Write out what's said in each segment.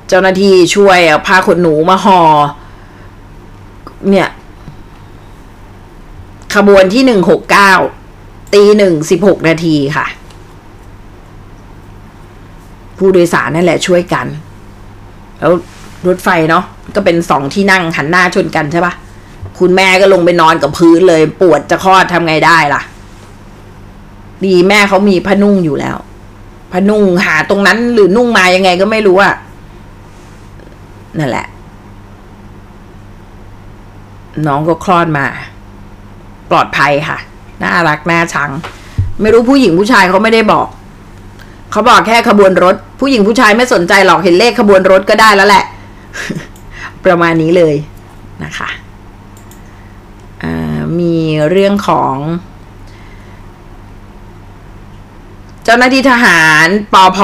เจ้าหน้าที่ช่วยเอาผ้าขนหนูมาห่อเนี่ยขบวนที่169 1:16 ค่ะผู้โดยสารนั่นแหละช่วยกันแล้วรถไฟเนาะก็เป็น2ที่นั่งหันหน้าชนกันใช่ปะคุณแม่ก็ลงไปนอนกับพื้นเลยปวดจะคลอดทำไงได้ล่ะดีแม่เขามีผ้านุ่งอยู่แล้วผ้านุ่งหาตรงนั้นหรือนุ่งมายังไงก็ไม่รู้อะนั่นแหละน้องก็คลอดมาปลอดภัยค่ะน่ารักน่าชังไม่รู้ผู้หญิงผู้ชายเขาไม่ได้บอกเขาบอกแค่ขบวนรถผู้หญิงผู้ชายไม่สนใจหรอกเห็นเลขขบวนรถก็ได้แล้วแหละ ประมาณนี้เลยนะคะมีเรื่องของเจ้าหน้าที่ทหารปภ.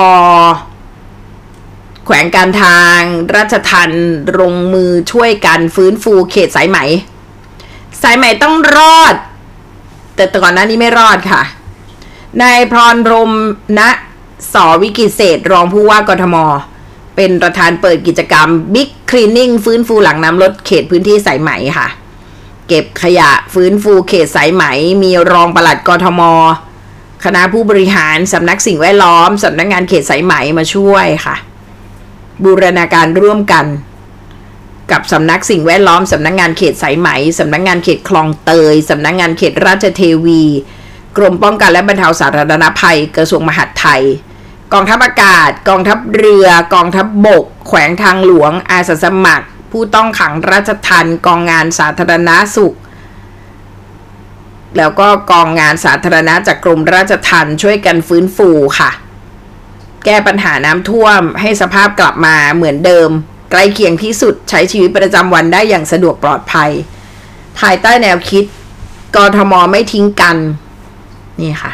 แขวงการทางราชทัณฑ์ลงมือช่วยกันฟื้นฟูเขตสายไหมต้องรอดแต่ก่อนหน้านี้ไม่รอดค่ะนายพรพรหมณสวิกิเศษรองผู้ว่ากทมเป็นประธานเปิดกิจกรรม Big Cleaning ฟื้นฟูหลังน้ำลดเขตพื้นที่สายไหมค่ะเก็บขยะฟื้นฟูเขตสายไหมมีรองปลัดกทมคณะผู้บริหารสำนักสิ่งแวดล้อมสำนักงานเขตสายไหมมาช่วยค่ะบูรณาการร่วมกันกับสำนักสิ่งแวดล้อมสำนักงานเขตสายไหมสำนักงานเขตคลองเตยสำนักงานเขตราชเทวีกรมป้องกันและบรรเทาสาธารณภัยกระทรวงมหาดไทยกองทัพอากาศกองทัพเรือกองทัพบกแขวงทางหลวงอาสาสมัครผู้ต้องขังราชทัณฑ์กองงานสาธารณสุขแล้วก็กองงานสาธารณะจากกรมราชทัณฑ์ช่วยกันฟื้นฟูค่ะแก้ปัญหาน้ำท่วมให้สภาพกลับมาเหมือนเดิมใกล้เคียงที่สุดใช้ชีวิตประจำวันได้อย่างสะดวกปลอดภัยภายใต้แนวคิดกทมไม่ทิ้งกันนี่ค่ะ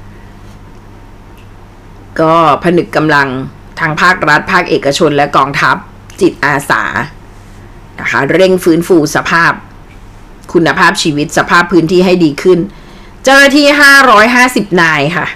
ก็ผนึกกำลังทางภาครัฐภาคเอกชนและกองทัพจิตอาสานะคะเร่งฟื้นฟูสภาพคุณภาพชีวิตสภาพพื้นที่ให้ดีขึ้นเจ้าหน้าที่550นายค่ะ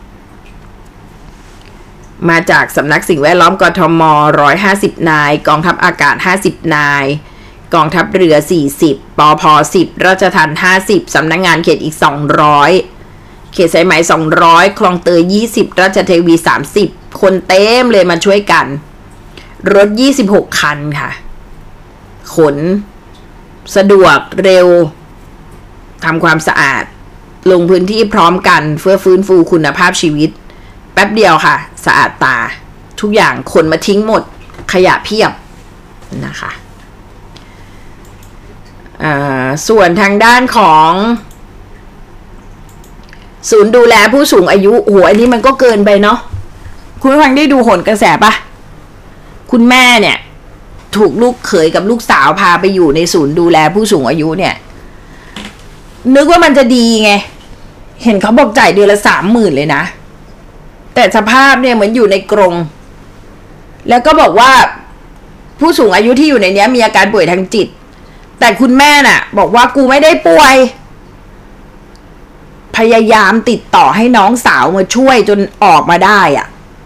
มาจากสำนักสิ่งแวดล้อมกทม150นายกองทัพอากาศ50นายกองทัพเรือ40ปภ10ราชทัณฑ์50สำนักงานเขตอีก200เขตสายไหม200คลองเตย20ราชเทวี30คนเต็มเลยมาช่วยกันรถ26คันค่ะขนสะดวกเร็วทำความสะอาดลงพื้นที่พร้อมกันเพื่อฟื้นฟูคุณภาพชีวิตแป๊บเดียวค่ะสะอาดตาทุกอย่างขนมาทิ้งหมดขยะเพียบนะคะส่วนทางด้านของศูนย์ดูแลผู้สูงอายุโอ้โหอันนี้มันก็เกินไปเนาะคุณผู้ฟังได้ดูโหนกระแสปะคุณแม่เนี่ยถูกลูกเขยกับลูกสาวพาไปอยู่ในศูนย์ดูแลผู้สูงอายุเนี่ยนึกว่ามันจะดีไงเห็นเขาบอกจ่ายเดือนละ30,000เลยนะแต่สภาพเนี่ยเหมือนอยู่ในกรงแล้วก็บอกว่าผู้สูงอายุที่อยู่ในนี้มีอาการป่วยทางจิตแต่คุณแม่น่ะบอกว่ากูไม่ได้ป่วยพยายามติดต่อให้น้องสาวมาช่วยจนออกมาได้อ่ะ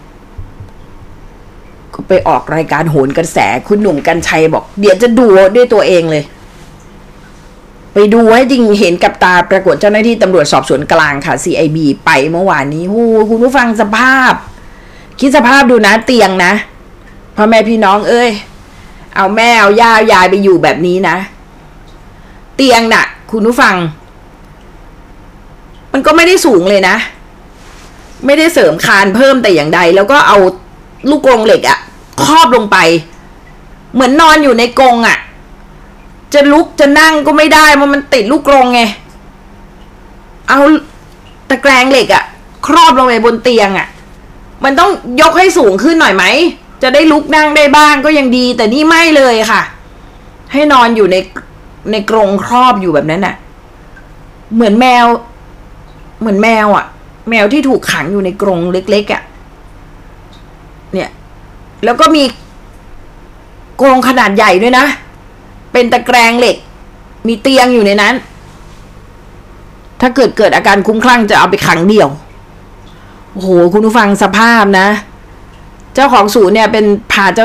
ก็ไปออกรายการโหนกระแสคุณหนุ่มกรรชัยบอกเดี๋ยวจะดูด้วยตัวเองเลยไปดูให้จริงเห็นกับตาปรากฏเจ้าหน้าที่ตำรวจสอบสวนกลางค่ะ CIB ไปเมื่อวานนี้โอ้คุณผู้ฟังสภาพคิดสภาพดูนะเตียงนะพ่อแม่พี่น้องเอ้ยเอาแม่เอาย่ายายไปอยู่แบบนี้นะเตียงน่ะคุณผู้ฟังมันก็ไม่ได้สูงเลยนะไม่ได้เสริมคานเพิ่มแต่อย่างใดแล้วก็เอาลูกกรงเหล็กอะครอบลงไปเหมือนนอนอยู่ในกรงอะจะลุกจะนั่งก็ไม่ได้มันติดลูกกรงไงเอาตะแกรงเหล็กอะครอบลงไปบนเตียงอะมันต้องยกให้สูงขึ้นหน่อยไหมจะได้ลุกนั่งได้บ้างก็ยังดีแต่นี่ไม่เลยค่ะให้นอนอยู่ในกรงครอบอยู่แบบนั้นน่ะเหมือนแมวอ่ะแมวที่ถูกขังอยู่ในกรงเล็กๆอ่ะเนี่ยแล้วก็มีกรงขนาดใหญ่ด้วยนะเป็นตะแกรงเหล็กมีเตียงอยู่ในนั้นถ้าเกิดอาการคุ้มคลั่งจะเอาไปขังเดี่ยวโอ้โหคุณผู้ฟังสภาพนะเจ้าของศูนย์เนี่ยเป็นพาเจ้า